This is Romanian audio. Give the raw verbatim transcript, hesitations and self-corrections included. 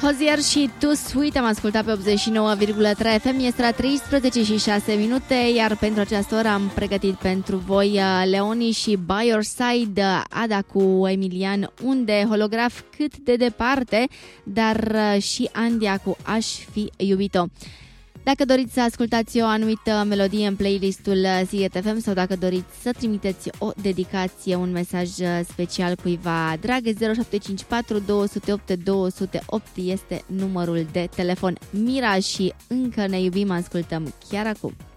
Hozier și Too Sweet am ascultat pe optzeci și nouă virgulă trei F M. Este la treisprezece și șase minute, iar pentru această oră am pregătit pentru voi Leoni și By Your Side, Ada cu Emilian Unde, Holograf Cât de departe, dar și Andia cu Aș fi iubito. Dacă doriți să ascultați o anumită melodie în playlistul Sighet F M sau dacă doriți să trimiteți o dedicație, un mesaj special cuiva drag, zero șapte cinci patru doi zero opt doi zero opt este numărul de telefon. Mira și Încă ne iubim ascultăm chiar acum.